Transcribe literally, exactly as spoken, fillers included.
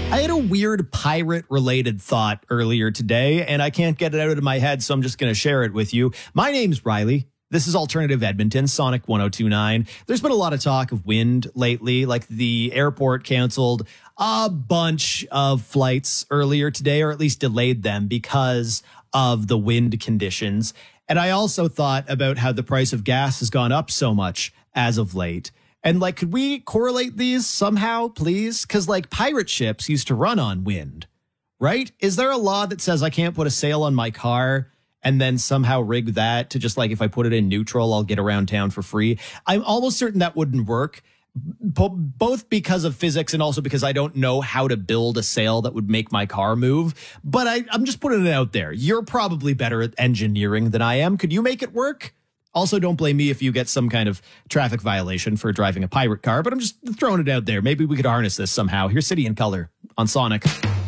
I had a weird pirate-related thought earlier today, and I can't get it out of my head, so I'm just going to share it with you. My name's Riley. This is Alternative Edmonton, Sonic one oh two point nine. There's been a lot of talk of wind lately, like the airport canceled a bunch of flights earlier today, or at least delayed them because of the wind conditions. And I also thought about how the price of gas has gone up so much as of late. And like, could we correlate these somehow, please? Because like pirate ships used to run on wind, right? Is there a law that says I can't put a sail on my car and then somehow rig that to just like, if I put it in neutral, I'll get around town for free? I'm almost certain that wouldn't work, both because of physics and also because I don't know how to build a sail that would make my car move. But I, I'm just putting it out there. You're probably better at engineering than I am. Could you make it work? Also, don't blame me if you get some kind of traffic violation for driving a pirate car, but I'm just throwing it out there. Maybe we could harness this somehow. Here's City and Color on Sonic.